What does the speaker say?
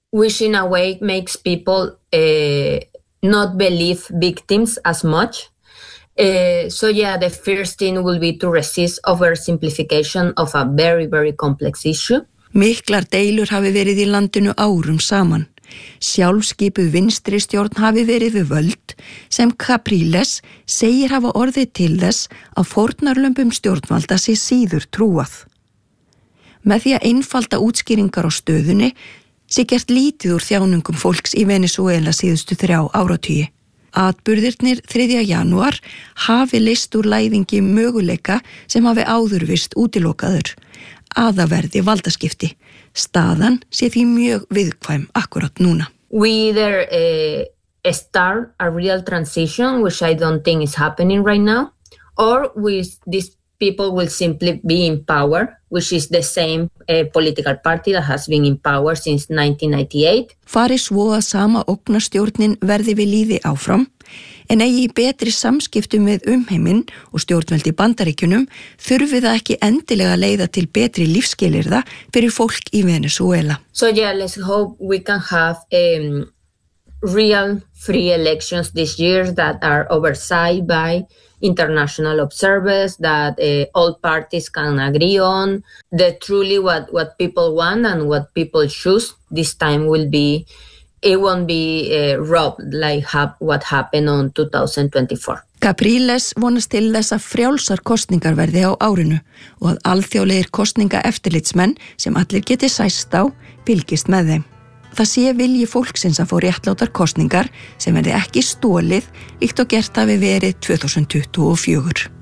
which in a way makes people not believe victims as much. The first thing will be to resist oversimplification of a very, very complex issue. Miklar deilur hafi verið í landinu árum saman. Sjálfskipuð vinstri stjórn hafi verið við völd sem Capriles segir hafa orðið til þess að fórnarlömbum stjórnvalda sé síður trúað. Með því að einfalda útskýringar á stöðunni sé gert lítið úr þjáningum fólks í Venezuela síðustu 3 áratugi. Atburðirnir 3. janúar hafi leyst úr læðingi möguleika sem hafi áðurvist útilokaður, aðaverði valdaskipti. Staðan sé því mjög viðkvæm akkurat núna. We either start a real transition, which I don't think is happening right now, or these people will simply be in power, which is the same political party that has been in power since 1998. Fari svo að sama ógnarstjórnin verði við líði áfram, en eigi betri samskiptum við umheiminn og stjórnveldi Bandaríkjunum þurfi það ekki endilega leiða til betri lífsskilyrða fyrir fólk í Venezuela. So let's hope we can have real free elections this year that are oversight by international observers, that all parties can agree on, that truly what people want and what people choose this time it won't be robbed like what happened on 2024. Capriles vonast til þess að frjálsar kosningar verði á árinu og að alþjóðlegir kosningaeftirlitsmenn sem allir geti sæst á fylgist með þeim. Það sé vilji fólksins að fá réttlátar kosningar sem verði ekki stólið líkt og gert hafi verið 2024.